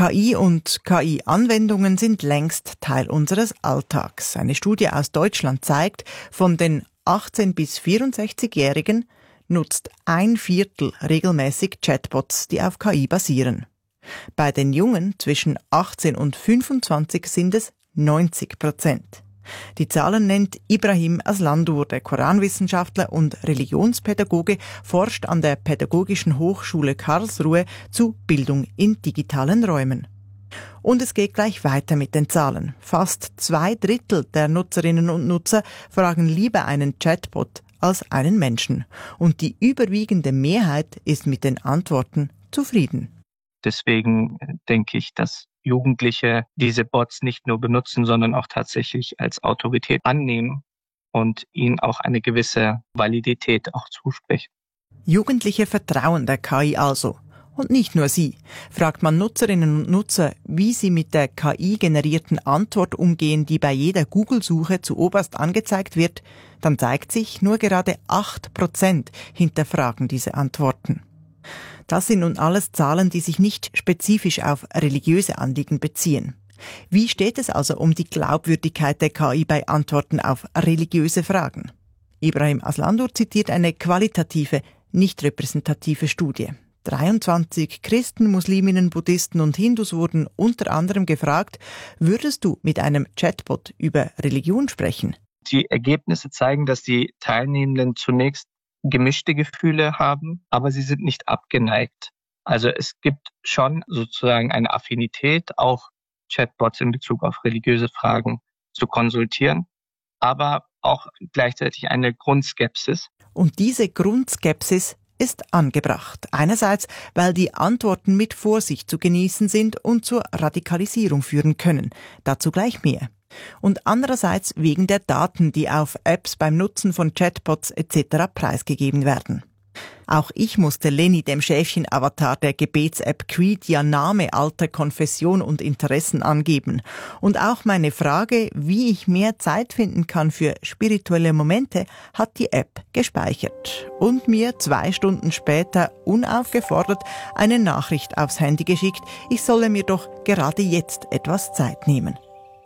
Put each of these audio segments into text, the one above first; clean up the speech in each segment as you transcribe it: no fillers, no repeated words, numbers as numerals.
KI und KI-Anwendungen sind längst Teil unseres Alltags. Eine Studie aus Deutschland zeigt, von den 18- bis 64-Jährigen nutzt 1/4 regelmäßig Chatbots, die auf KI basieren. Bei den Jungen zwischen 18 und 25 sind es 90%. Die Zahlen nennt Ibrahim Aslandur, der Koranwissenschaftler und Religionspädagoge, forscht an der Pädagogischen Hochschule Karlsruhe zu Bildung in digitalen Räumen. Und es geht gleich weiter mit den Zahlen. Fast 2/3 der Nutzerinnen und Nutzer fragen lieber einen Chatbot als einen Menschen. Und die überwiegende Mehrheit ist mit den Antworten zufrieden. Deswegen denke ich, dass Jugendliche diese Bots nicht nur benutzen, sondern auch tatsächlich als Autorität annehmen und ihnen auch eine gewisse Validität auch zusprechen. Jugendliche vertrauen der KI also. Und nicht nur sie. Fragt man Nutzerinnen und Nutzer, wie sie mit der KI-generierten Antwort umgehen, die bei jeder Google-Suche zuoberst angezeigt wird, dann zeigt sich, nur gerade 8% hinterfragen diese Antworten. Das sind nun alles Zahlen, die sich nicht spezifisch auf religiöse Anliegen beziehen. Wie steht es also um die Glaubwürdigkeit der KI bei Antworten auf religiöse Fragen? Ibrahim Aslandur zitiert eine qualitative, nicht repräsentative Studie. 23 Christen, Musliminnen, Buddhisten und Hindus wurden unter anderem gefragt, würdest du mit einem Chatbot über Religion sprechen? Die Ergebnisse zeigen, dass die Teilnehmenden zunächst gemischte Gefühle haben, aber sie sind nicht abgeneigt. Also es gibt schon sozusagen eine Affinität, auch Chatbots in Bezug auf religiöse Fragen zu konsultieren, aber auch gleichzeitig eine Grundskepsis. Und diese Grundskepsis ist angebracht. Einerseits, weil die Antworten mit Vorsicht zu genießen sind und zur Radikalisierung führen können. Dazu gleich mehr. Und andererseits wegen der Daten, die auf Apps beim Nutzen von Chatbots etc. preisgegeben werden. Auch ich musste Lenny, dem Schäfchen-Avatar der Gebets-App Creed, ja Name, Alter, Konfession und Interessen angeben. Und auch meine Frage, wie ich mehr Zeit finden kann für spirituelle Momente, hat die App gespeichert. Und mir 2 Stunden später unaufgefordert eine Nachricht aufs Handy geschickt, ich solle mir doch gerade jetzt etwas Zeit nehmen.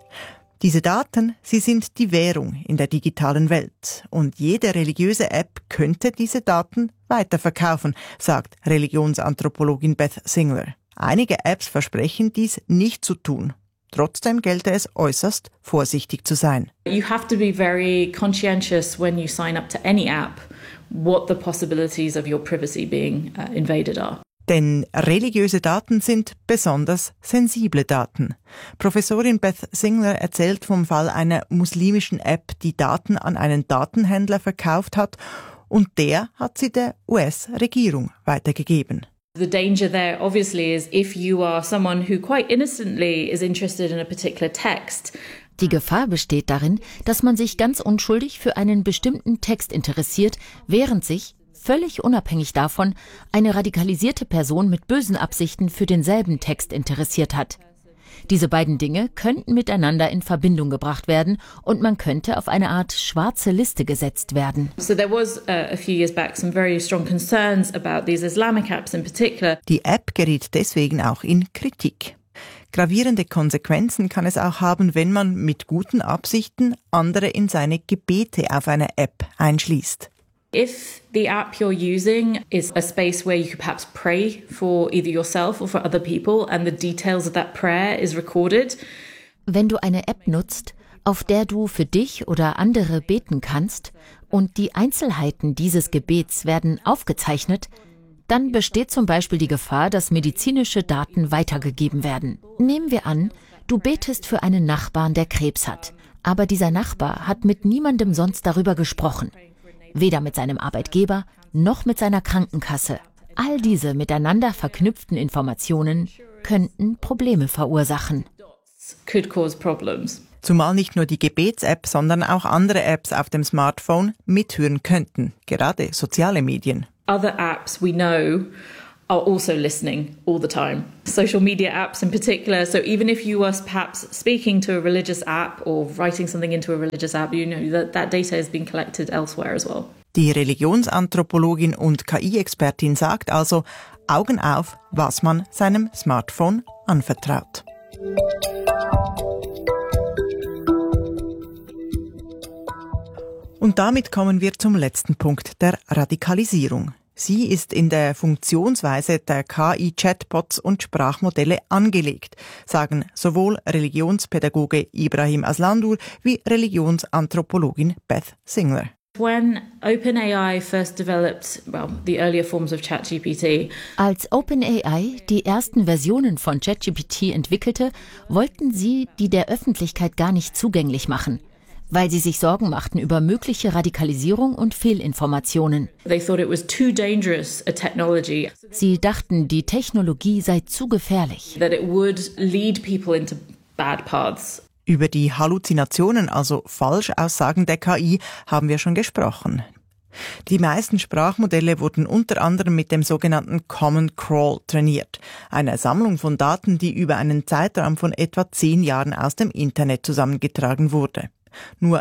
Diese Daten, sie sind die Währung in der digitalen Welt. Und jede religiöse App könnte diese Daten weiterverkaufen, sagt Religionsanthropologin Beth Singler. Einige Apps versprechen dies nicht zu tun. Trotzdem gelte es äußerst vorsichtig zu sein. You have to be very conscientious when you sign up to any app what the possibilities of your privacy being invaded are. Denn religiöse Daten sind besonders sensible Daten. Professorin Beth Singler erzählt vom Fall einer muslimischen App, die Daten an einen Datenhändler verkauft hat und der hat sie der US-Regierung weitergegeben. The danger there obviously is if you are someone who quite innocently is interested in a particular text. Die Gefahr besteht darin, dass man sich ganz unschuldig für einen bestimmten Text interessiert, während sich völlig unabhängig davon eine radikalisierte Person mit bösen Absichten für denselben Text interessiert hat. Diese beiden Dinge könnten miteinander in Verbindung gebracht werden und man könnte auf eine Art schwarze Liste gesetzt werden. So there was a few years back some very strong concerns about these Islamic apps in particular. Die App geriet deswegen auch in Kritik. Gravierende Konsequenzen kann es auch haben, wenn man mit guten Absichten andere in seine Gebete auf einer App einschließt. If the app you're using is a space where you could perhaps pray for either yourself or for other people and the details of that prayer is recorded. Wenn du eine App nutzt, auf der du für dich oder andere beten kannst und die Einzelheiten dieses Gebets werden aufgezeichnet, dann besteht zum Beispiel die Gefahr, dass medizinische Daten weitergegeben werden. Nehmen wir an, du betest für einen Nachbarn, der Krebs hat, aber dieser Nachbar hat mit niemandem sonst darüber gesprochen. Weder mit seinem Arbeitgeber noch mit seiner Krankenkasse. All diese miteinander verknüpften Informationen könnten Probleme verursachen. Zumal nicht nur die Gebets-App, sondern auch andere Apps auf dem Smartphone mithören könnten, gerade soziale Medien. Other apps we know are also listening all the time. Social media apps in particular. So even if you were perhaps speaking to a religious app or writing something into a religious app, you know that data is being collected elsewhere as well. Die Religionsanthropologin und KI-Expertin sagt also, Augen auf, was man seinem Smartphone anvertraut. Und damit kommen wir zum letzten Punkt, der Radikalisierung. Sie ist in der Funktionsweise der KI-Chatbots und Sprachmodelle angelegt, sagen sowohl Religionspädagoge Ibrahim Aslandour wie Religionsanthropologin Beth Singler. When OpenAI first developed, the earlier forms of ChatGPT. Als OpenAI die ersten Versionen von ChatGPT entwickelte, wollten sie die der Öffentlichkeit gar nicht zugänglich machen, weil sie sich Sorgen machten über mögliche Radikalisierung und Fehlinformationen. They thought it was too dangerous a technology. Sie dachten, die Technologie sei zu gefährlich. That it would lead people into bad paths. Über die Halluzinationen, also Falschaussagen der KI, haben wir schon gesprochen. Die meisten Sprachmodelle wurden unter anderem mit dem sogenannten Common Crawl trainiert, einer Sammlung von Daten, die über einen Zeitraum von etwa 10 Jahren aus dem Internet zusammengetragen wurde. Nur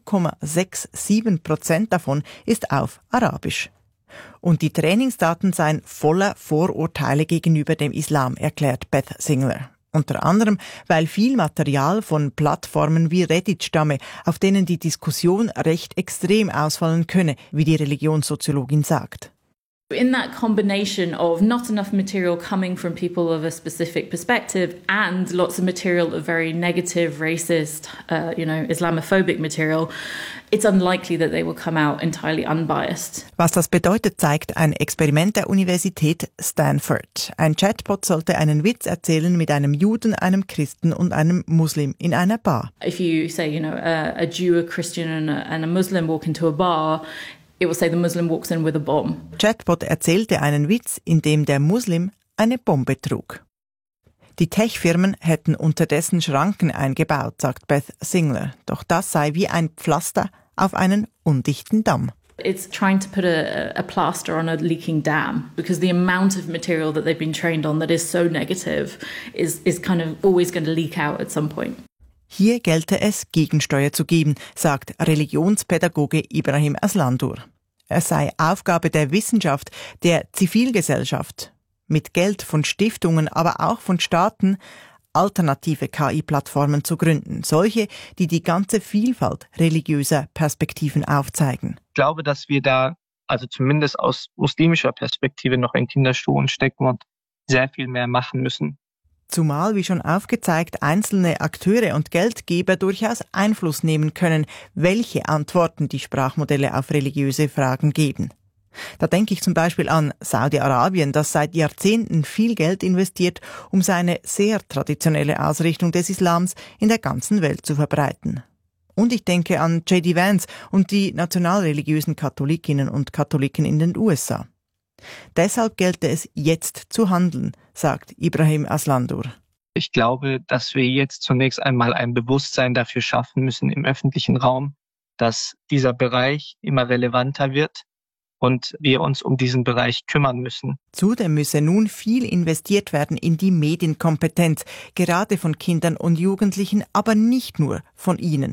0,67% davon ist auf Arabisch. Und die Trainingsdaten seien voller Vorurteile gegenüber dem Islam, erklärt Beth Singler. Unter anderem, weil viel Material von Plattformen wie Reddit stamme, auf denen die Diskussion recht extrem ausfallen könne, wie die Religionssoziologin sagt. In that combination of not enough material coming from people of a specific perspective and lots of material of very negative, racist, Islamophobic material, it's unlikely that they will come out entirely unbiased. Was das bedeutet, zeigt ein Experiment der Universität Stanford. Ein Chatbot sollte einen Witz erzählen mit einem Juden, einem Christen und einem Muslim in einer Bar. If you say, a Jew, a Christian and a Muslim walk into a bar, it will say the Muslim walks in with a bomb. Chatbot erzählte einen Witz, in dem der Muslim eine Bombe trug. Die Tech-Firmen hätten unterdessen Schranken eingebaut, sagt Beth Singler. Doch das sei wie ein Pflaster auf einen undichten Damm. It's trying to put a plaster on a leaking dam because the amount of material that they've been trained on that is so negative is kind of always going to leak out at some point. Hier gelte es, Gegensteuer zu geben, sagt Religionspädagoge Ibrahim Aslandour. Es sei Aufgabe der Wissenschaft, der Zivilgesellschaft, mit Geld von Stiftungen, aber auch von Staaten, alternative KI-Plattformen zu gründen. Solche, die die ganze Vielfalt religiöser Perspektiven aufzeigen. Ich glaube, dass wir da, also zumindest aus muslimischer Perspektive, noch in Kinderschuhen stecken und sehr viel mehr machen müssen. Zumal, wie schon aufgezeigt, einzelne Akteure und Geldgeber durchaus Einfluss nehmen können, welche Antworten die Sprachmodelle auf religiöse Fragen geben. Da denke ich zum Beispiel an Saudi-Arabien, das seit Jahrzehnten viel Geld investiert, um seine sehr traditionelle Ausrichtung des Islams in der ganzen Welt zu verbreiten. Und ich denke an J.D. Vance und die nationalreligiösen Katholikinnen und Katholiken in den USA. Deshalb gelte es jetzt zu handeln, sagt Ibrahim Aslandour. Ich glaube, dass wir jetzt zunächst einmal ein Bewusstsein dafür schaffen müssen im öffentlichen Raum, dass dieser Bereich immer relevanter wird und wir uns um diesen Bereich kümmern müssen. Zudem müsse nun viel investiert werden in die Medienkompetenz, gerade von Kindern und Jugendlichen, aber nicht nur von ihnen.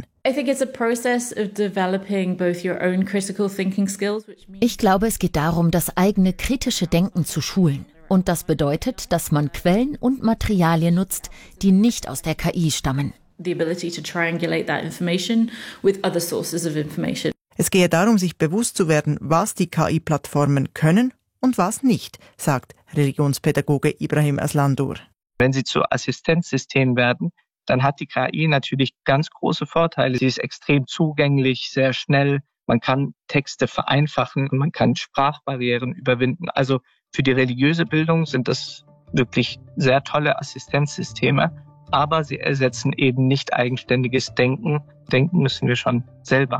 Ich glaube, es geht darum, das eigene kritische Denken zu schulen. Und das bedeutet, dass man Quellen und Materialien nutzt, die nicht aus der KI stammen. The ability to triangulate that information with other sources of information. Es gehe darum, sich bewusst zu werden, was die KI-Plattformen können und was nicht, sagt Religionspädagoge Ibrahim Aslandour. Wenn sie zu Assistenzsystemen werden, dann hat die KI natürlich ganz große Vorteile. Sie ist extrem zugänglich, sehr schnell. Man kann Texte vereinfachen, man kann Sprachbarrieren überwinden. Also für die religiöse Bildung sind das wirklich sehr tolle Assistenzsysteme. Aber sie ersetzen eben nicht eigenständiges Denken. Denken müssen wir schon selber.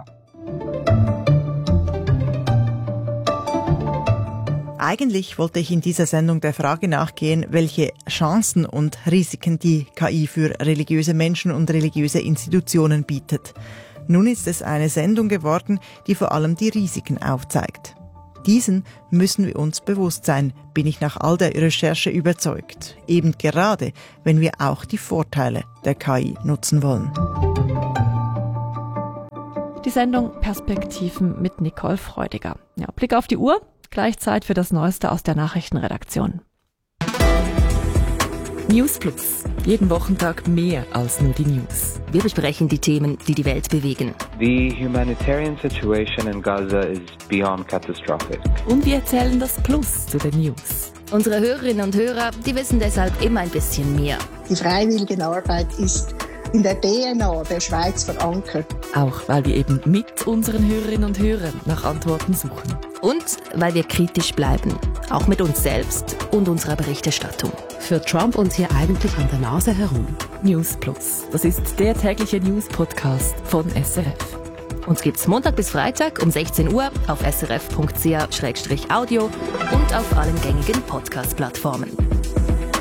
Eigentlich wollte ich in dieser Sendung der Frage nachgehen, welche Chancen und Risiken die KI für religiöse Menschen und religiöse Institutionen bietet. Nun ist es eine Sendung geworden, die vor allem die Risiken aufzeigt. Diesen müssen wir uns bewusst sein, bin ich nach all der Recherche überzeugt. Eben gerade, wenn wir auch die Vorteile der KI nutzen wollen. Die Sendung Perspektiven mit Nicole Freudiger. Ja, Blick auf die Uhr, gleich Zeit für das Neueste aus der Nachrichtenredaktion. News Plus. Jeden Wochentag mehr als nur die News. Wir besprechen die Themen, die die Welt bewegen. The humanitarian situation in Gaza is beyond catastrophic. Und wir erzählen das Plus zu den News. Unsere Hörerinnen und Hörer, die wissen deshalb immer ein bisschen mehr. Die Freiwilligenarbeit ist in der DNA der Schweiz verankert. Auch weil wir eben mit unseren Hörerinnen und Hörern nach Antworten suchen. Und weil wir kritisch bleiben, auch mit uns selbst und unserer Berichterstattung. Führt Trump uns hier eigentlich an der Nase herum? News Plus, das ist der tägliche News-Podcast von SRF. Uns gibt's Montag bis Freitag um 16 Uhr auf srf.ch/audio und auf allen gängigen Podcast-Plattformen.